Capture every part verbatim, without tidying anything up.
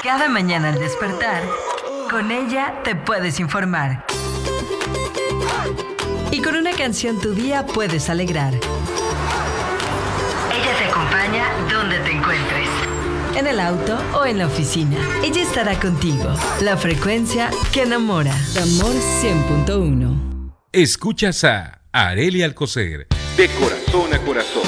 Cada mañana al despertar, con ella te puedes informar. Y con una canción tu día puedes alegrar. Ella te acompaña donde te encuentres. En el auto o en la oficina. Ella estará contigo. La frecuencia que enamora. Amor cien punto uno. Escuchas a Arely Alcocer, de corazón a corazón.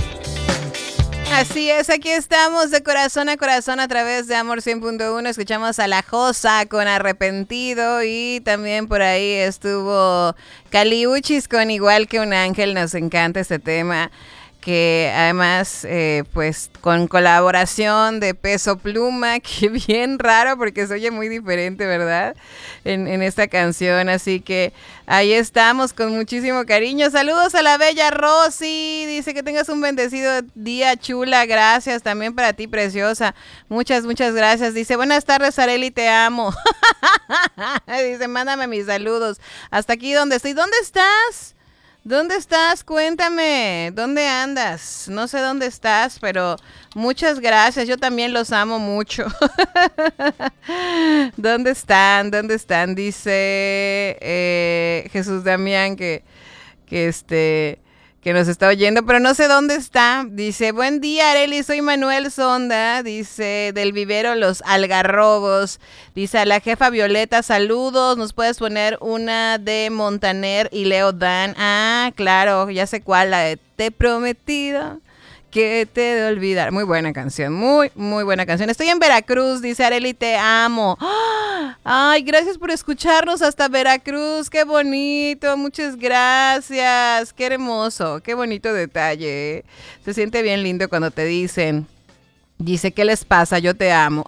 Así es, aquí estamos de corazón a corazón a través de Amor cien punto uno. Escuchamos a La Josa con Arrepentido y también por ahí estuvo Caliuchis con Igual que un ángel. Nos encanta este tema, que además eh, pues con colaboración de Peso Pluma, que bien raro porque se oye muy diferente, ¿verdad? En, en esta canción, así que ahí estamos con muchísimo cariño. Saludos a la bella Rosy, dice que tengas un bendecido día, chula, gracias, también para ti, preciosa, muchas, muchas gracias. Dice, buenas tardes, Arely, te amo. Dice, mándame mis saludos, hasta aquí donde estoy. ¿Dónde estás? ¿Dónde estás? Cuéntame, ¿dónde andas? No sé dónde estás, pero muchas gracias, yo también los amo mucho. ¿Dónde están? ¿Dónde están? Dice eh, Jesús Damián que, que este... que nos está oyendo, pero no sé dónde está. Dice, buen día, Arely, soy Manuel Sonda, dice, del vivero Los Algarrobos. Dice, a la jefa Violeta, saludos, ¿nos puedes poner una de Montaner y Leo Dan? Ah, claro, ya sé cuál, la de Te he prometido que te he de olvidar. Muy buena canción, muy, muy buena canción. Estoy en Veracruz, dice Arely, te amo. Ay, gracias por escucharnos hasta Veracruz, qué bonito, muchas gracias, qué hermoso, qué bonito detalle. Se siente bien lindo cuando te dicen, dice, ¿qué les pasa? Yo te amo.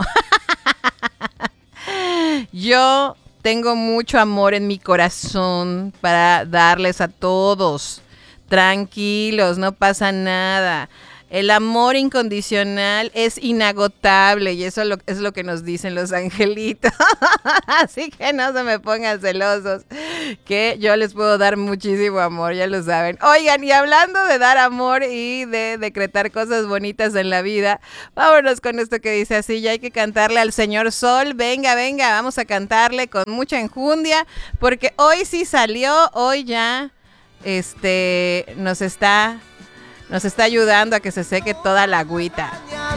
Yo tengo mucho amor en mi corazón para darles a todos. Tranquilos, no pasa nada. El amor incondicional es inagotable y eso lo, es lo que nos dicen los angelitos. Así que no se me pongan celosos, que yo les puedo dar muchísimo amor, ya lo saben. Oigan, y hablando de dar amor y de decretar cosas bonitas en la vida, vámonos con esto que dice así, ya hay que cantarle al señor Sol. Venga, venga, vamos a cantarle con mucha enjundia, porque hoy sí salió, hoy ya este nos está... Nos está ayudando a que se seque toda la agüita.